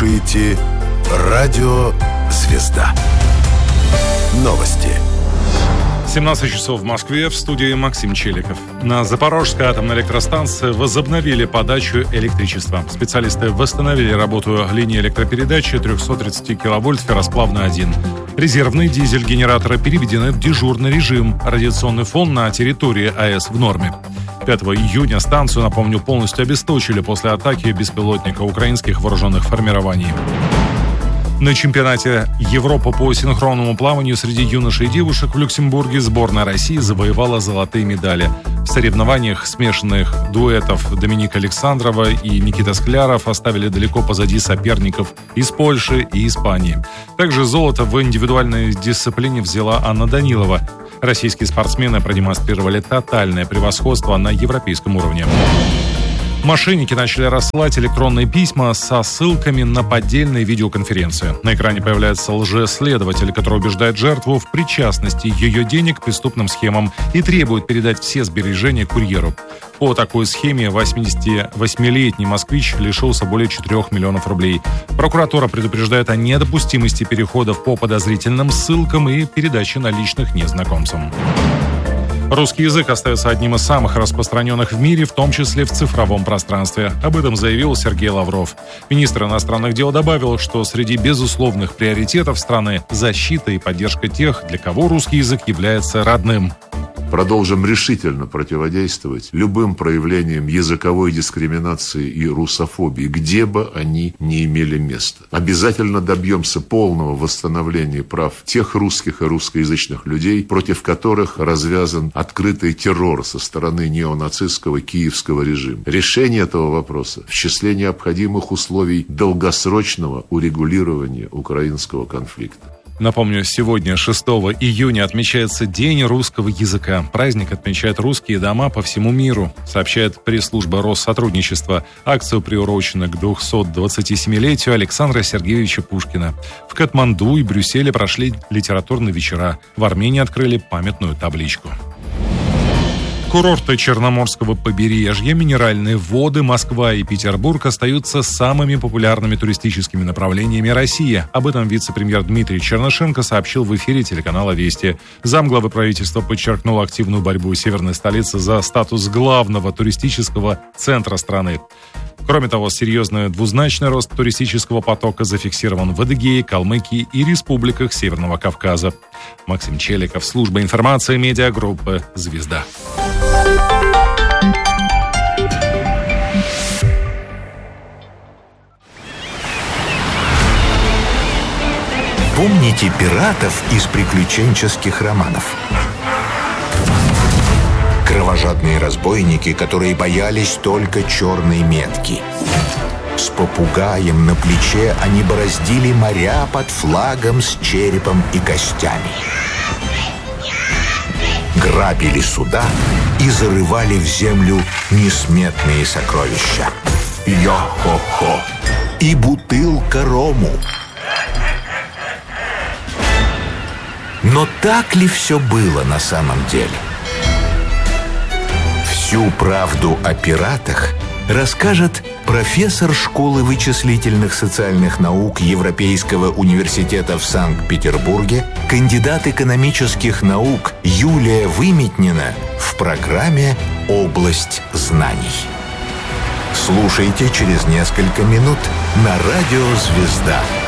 слушаете «Радио Звезда». Новости. 17 часов в Москве, в студии Максим Челиков. На Запорожской атомной электростанции возобновили подачу электричества. Специалисты восстановили работу линии электропередачи 330 киловольт ферросплавно-1. Резервные дизель-генераторы переведены в дежурный режим. Радиационный фон на территории АЭС в норме. 5 июня станцию, напомню, полностью обесточили после атаки беспилотника украинских вооруженных формирований. На чемпионате Европы по синхронному плаванию среди юношей и девушек в Люксембурге сборная России завоевала золотые медали. В соревнованиях смешанных дуэтов Доминика Александрова и Никита Скляров оставили далеко позади соперников из Польши и Испании. Также золото в индивидуальной дисциплине взяла Анна Данилова. Российские спортсмены продемонстрировали тотальное превосходство на европейском уровне. Мошенники начали рассылать электронные письма со ссылками на поддельные видеоконференции. На экране появляется лжеследователь, который убеждает жертву в причастности ее денег к преступным схемам и требует передать все сбережения курьеру. По такой схеме 88-летний москвич лишился более 4 миллионов рублей. Прокуратура предупреждает о недопустимости переходов по подозрительным ссылкам и передачи наличных незнакомцам. Русский язык остается одним из самых распространенных в мире, в том числе в цифровом пространстве. Об этом заявил Сергей Лавров. Министр иностранных дел добавил, что среди безусловных приоритетов страны защита и поддержка тех, для кого русский язык является родным. Продолжим решительно противодействовать любым проявлениям языковой дискриминации и русофобии, где бы они ни имели место. Обязательно добьемся полного восстановления прав тех русских и русскоязычных людей, против которых развязан открытый террор со стороны неонацистского киевского режима. Решение этого вопроса в числе необходимых условий долгосрочного урегулирования украинского конфликта. Напомню, сегодня, 6 июня, отмечается День русского языка. Праздник отмечают русские дома по всему миру, сообщает пресс-служба Россотрудничества. Акция приурочена к 227-летию Александра Сергеевича Пушкина. В Катманду и Брюсселе прошли литературные вечера. В Армении открыли памятную табличку. Курорты Черноморского побережья, минеральные воды, Москва и Петербург остаются самыми популярными туристическими направлениями России. Об этом вице-премьер Дмитрий Чернышенко сообщил в эфире телеканала «Вести». Замглавы правительства подчеркнул активную борьбу северной столицы за статус главного туристического центра страны. Кроме того, серьезный двузначный рост туристического потока зафиксирован в Адыгее, Калмыкии и республиках Северного Кавказа. Максим Челиков, служба информации медиагруппы «Звезда». Помните пиратов из приключенческих романов? Кровожадные разбойники, которые боялись только черной метки. С попугаем на плече они бороздили моря под флагом с черепом и костями. Грабили суда и зарывали в землю несметные сокровища. Йо-хо-хо! И бутылка рому. Но так ли все было на самом деле? Всю правду о пиратах расскажет профессор школы вычислительных социальных наук Европейского университета в Санкт-Петербурге, кандидат экономических наук Юлия Выметнина в программе «Область знаний». Слушайте через несколько минут на радио «Звезда».